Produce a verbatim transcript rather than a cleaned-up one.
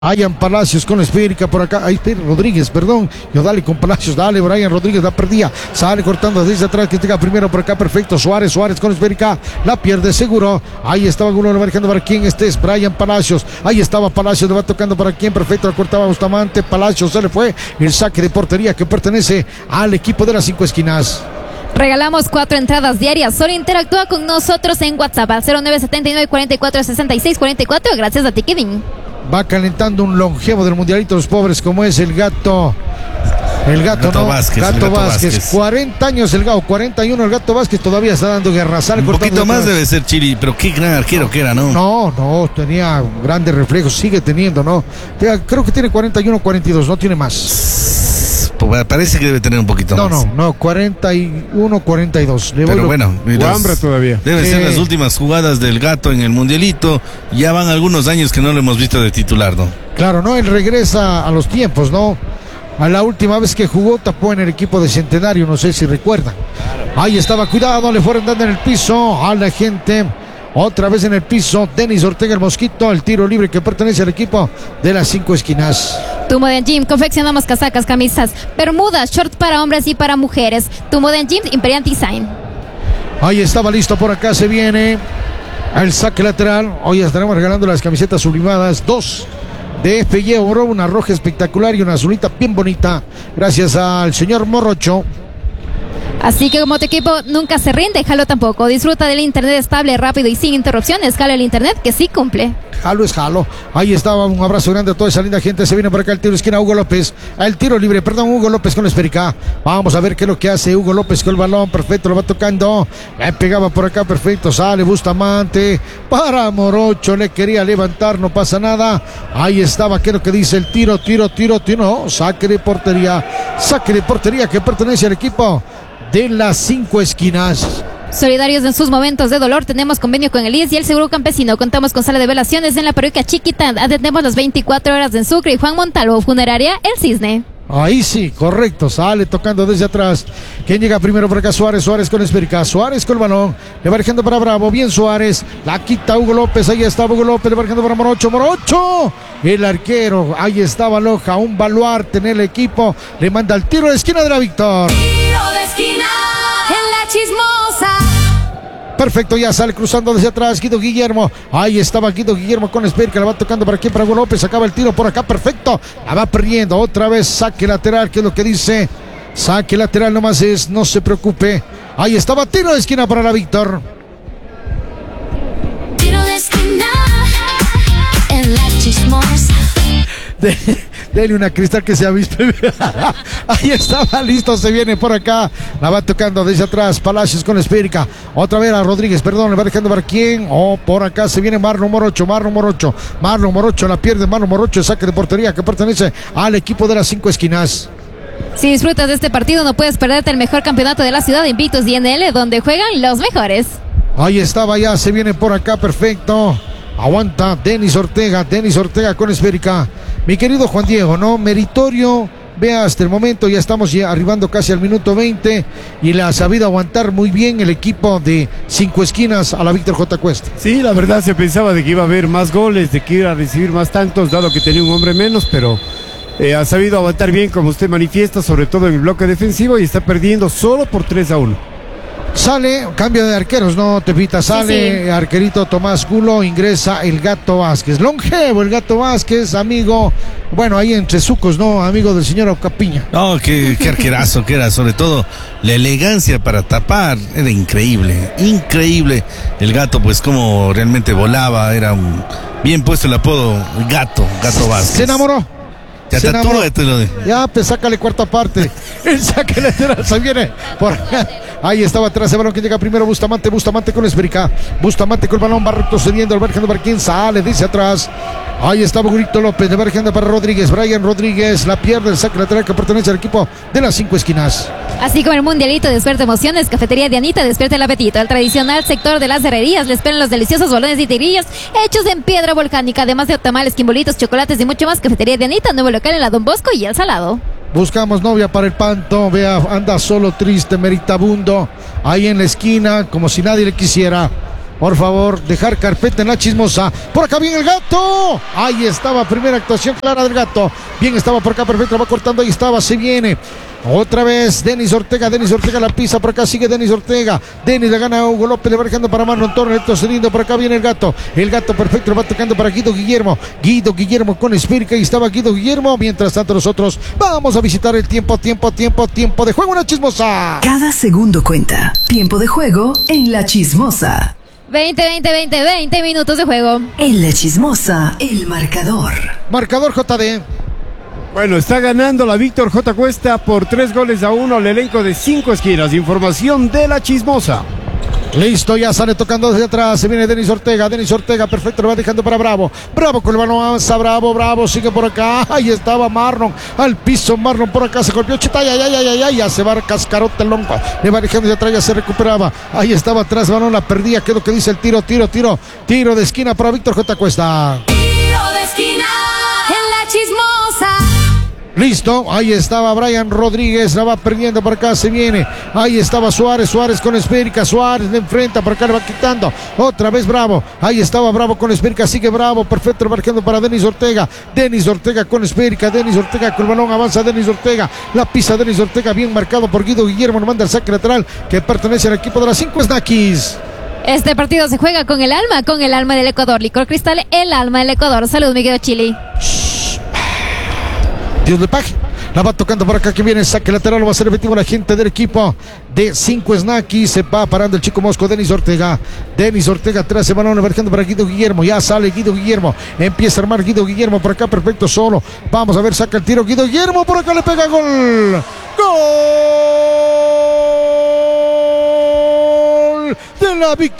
Brian Palacios con la esférica por acá. Ahí está Rodríguez, perdón. Yo dale con Palacios, dale Brian Rodríguez, la perdía. Sale cortando desde atrás, que llega primero por acá, perfecto. Suárez, Suárez con la esférica, la pierde seguro. Ahí estaba Gulo marcando para quién. Este es Brian Palacios. Ahí estaba Palacios, le va tocando para quién, perfecto. La cortaba Bustamante. Palacios se le fue. El saque de portería que pertenece al equipo de las cinco esquinas. Regalamos cuatro entradas diarias. Solo interactúa con nosotros en WhatsApp al cero nueve siete nueve cuatro cuatro seis seis cuatro cuatro. Gracias a Tikidin. Va calentando un longevo del mundialito de los pobres como es el gato. El gato, gato no, Vázquez, gato, gato Vázquez. Vázquez. cuarenta años el Gao, cuarenta y uno el gato Vázquez, todavía está dando guerra. Sale un poquito más atrás. debe ser Chiri, pero qué gran arquero que era, ¿no? No, no, tenía grandes reflejos, sigue teniendo, ¿no? Creo que tiene cuarenta y uno, cuarenta y dos, no tiene más. Parece que debe tener un poquito no, más. No, no, cuarenta y uno, cuarenta y dos. Le pero voy bueno, hambre todavía. Deben sí. ser las últimas jugadas del gato en el mundialito. Ya van algunos años que no lo hemos visto de titular, ¿no? Claro, no, él regresa a los tiempos, ¿no? A la última vez que jugó tapó en el equipo de Centenario, no sé si recuerdan. Ahí estaba, cuidado, le fueron dando en el piso a la gente. Otra vez en el piso, Denis Ortega el Mosquito, el tiro libre que pertenece al equipo de las cinco esquinas. Tu Modern Gym, confeccionamos casacas, camisas, bermudas, shorts para hombres y para mujeres. Tu Modern Gym, Imperial Design. Ahí estaba listo, por acá se viene el saque lateral. Hoy estaremos regalando las camisetas sublimadas, dos de F Y Oro, una roja espectacular y una azulita bien bonita, gracias al señor Morrocho. Así que como tu equipo nunca se rinde, Jalo tampoco. Disfruta del internet estable, rápido y sin interrupciones. Jalo el internet que sí cumple. Jalo es Jalo. Ahí estaba, un abrazo grande a toda esa linda gente. Se viene por acá el tiro de esquina, Hugo López. El tiro libre, perdón, Hugo López con la esférica. Vamos a ver qué es lo que hace Hugo López con el balón. Perfecto, lo va tocando. Le pegaba por acá, perfecto. Sale Bustamante para Morocho. Le quería levantar, no pasa nada. Ahí estaba, ¿qué es lo que dice el tiro? Tiro, tiro, tiro. No, saque de portería. Saque de portería que pertenece al equipo de las cinco esquinas. Solidarios en sus momentos de dolor, tenemos convenio con el I E S y el Seguro Campesino. Contamos con sala de velaciones en la parroquia Chiquita. Atendemos las veinticuatro horas en Sucre y Juan Montalvo, Funeraria El Cisne. Ahí sí, correcto, sale tocando desde atrás. ¿Quién llega primero por acá? Suárez, Suárez con esférica, Suárez con el balón, le va dejando para Bravo, bien Suárez, la quita Hugo López, ahí está Hugo López, le va dejando para Morocho, Morocho, el arquero, ahí estaba Loja, un baluarte en el equipo, le manda el tiro de esquina de la Víctor. Tiro de esquina en la chismosa. Perfecto, ya sale cruzando desde atrás Guido Guillermo. Ahí estaba Guido Guillermo con Esper, que la va tocando para aquí, para Hugo López. Acaba el tiro por acá, perfecto. La va perdiendo. Otra vez saque lateral, que es lo que dice. Saque lateral nomás es, no se preocupe. Ahí estaba, tiro de esquina para la Víctor. Tiro de esquina en la chismosa. De, dele una cristal que se avispe. Ahí estaba, listo, se viene por acá. La va tocando desde atrás, Palacios con la esférica. Otra vez a Rodríguez, perdón, le va dejando para quién. Oh, por acá se viene Marlon Morocho, Marlon Morocho. Marlon Morocho la pierde, Marlon Morocho, saque de portería que pertenece al equipo de las cinco esquinas. Si disfrutas de este partido, no puedes perderte el mejor campeonato de la ciudad, Invictus D N L, donde juegan los mejores. Ahí estaba, ya se viene por acá, perfecto. Aguanta Denis Ortega, Denis Ortega con esférica. Mi querido Juan Diego, ¿no? Meritorio, vea, hasta el momento ya estamos ya arribando casi al minuto veinte y la ha sabido aguantar muy bien el equipo de cinco esquinas a la Víctor J. Cuesta. Sí, la verdad se pensaba de que iba a haber más goles, de que iba a recibir más tantos, dado que tenía un hombre menos, pero eh, ha sabido aguantar bien, como usted manifiesta, sobre todo en el bloque defensivo, y está perdiendo solo por tres a uno. Sale, cambio de arqueros, no Tepita, sale sí, sí. Arquerito Tomás Gulo, ingresa el Gato Vázquez, longevo el Gato Vázquez, amigo, bueno, ahí entre sucos, ¿no? Amigo del señor Ocapiña. No, qué, qué arquerazo que era, sobre todo la elegancia para tapar, era increíble, increíble. El Gato, pues como realmente volaba, era un, bien puesto el apodo, Gato, Gato Vázquez. Se enamoró. Ya Se está todo esto, lo de... Ya, pues sácale cuarta parte. El saque lateral se viene por acá. Ahí estaba atrás el balón que llega primero Bustamante, Bustamante con la esférica. Bustamante con el balón, va retrocediendo, el Bergendo para quien sale, dice atrás. Ahí está Burrito López, de Bergendo para Rodríguez, Brian Rodríguez, la pierde el saque lateral que pertenece al equipo de las cinco esquinas. Así como el mundialito despierta emociones, Cafetería Dianita despierta el apetito. El tradicional sector de las herrerías le esperan los deliciosos bolones y tigrillos hechos en piedra volcánica, además de tamales, quimbolitos, chocolates y mucho más. Cafetería Dianita, nuevo local en la Don Bosco y El Salado. Buscamos novia para el Panto, vea, anda solo triste, meditabundo, ahí en la esquina, como si nadie le quisiera. por favor, dejar carpeta en la chismosa. Por acá viene el gato. Ahí estaba, primera actuación clara del gato. Bien estaba por acá, perfecto, va cortando, ahí estaba, se viene. Otra vez Denis Ortega, Denis Ortega la pisa, por acá sigue Denis Ortega, Denis le gana a Hugo López, le va dejando para Marlon Torres, retrocediendo, por acá viene el gato, el gato perfecto, le va tocando para Guido Guillermo, Guido Guillermo con Espírica, y estaba Guido Guillermo, mientras tanto nosotros vamos a visitar el tiempo, tiempo, tiempo, tiempo de juego, una chismosa. Cada segundo cuenta, tiempo de juego en la chismosa. veinte, veinte, veinte, veinte minutos de juego. En la chismosa, el marcador. Marcador J D. Bueno, está ganando la Víctor J. Cuesta por tres goles a uno al elenco de Cinco Esquinas. Información de la chismosa. Listo, ya sale tocando desde atrás, se viene Denis Ortega, Denis Ortega, perfecto, lo va dejando para Bravo, Bravo con el balón avanza, Bravo, Bravo, sigue por acá, ahí estaba Marlon, al piso Marlon, por acá se golpeó, chita, ya, ya, ya, ya, ya, ya se va a cascarote el longo, le va dejando de atrás, ya se recuperaba, ahí estaba atrás, balón la perdía, que es lo que dice el tiro, tiro, tiro, tiro de esquina para Víctor J. Cuesta. Tiro de esquina en la chismosa. Listo, ahí estaba Brian Rodríguez, la va perdiendo, por acá se viene, ahí estaba Suárez, Suárez con Espérica, Suárez le enfrenta, por acá le va quitando, otra vez Bravo, ahí estaba Bravo con Espérica, sigue Bravo, perfecto, marcando para Denis Ortega, Denis Ortega con Espérica, Denis Ortega con el balón, avanza Denis Ortega, la pisa Denis Ortega, bien marcado por Guido Guillermo, nos manda el saque lateral que pertenece al equipo de las Cinco Snackies. Este partido se juega con el alma, con el alma del Ecuador. Licor Cristal, el alma del Ecuador. Salud, Miguel Chili. Dios le pague. La va tocando por acá que viene el saque lateral, lo va a ser efectivo la gente del equipo de Cinco Snackies. Se va parando el chico mosco Denis Ortega. Denis Ortega atrás se balón emergiendo para Guido Guillermo. Ya sale Guido Guillermo. Empieza a armar Guido Guillermo por acá, perfecto solo. Vamos a ver, saca el tiro Guido Guillermo. Por acá le pega gol. Gol de la victoria.